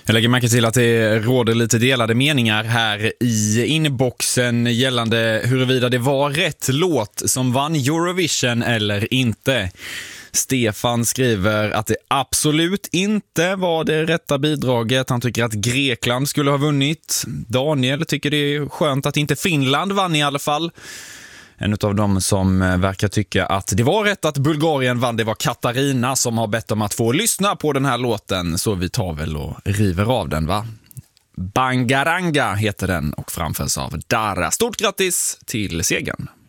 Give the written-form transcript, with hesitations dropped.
Jag lägger märke till att det råder lite delade meningar här i inboxen gällande huruvida det var rätt låt som vann Eurovision eller inte. Stefan skriver att det absolut inte var det rätta bidraget. Han tycker att Grekland skulle ha vunnit. Daniel tycker det är skönt att inte Finland vann i alla fall. En av dem som verkar tycka att det var rätt att Bulgarien vann, det var Katarina som har bett om att få lyssna på den här låten. Så vi tar väl och river av den, va? Bangaranga heter den och framförs av Dara. Stort grattis till segern!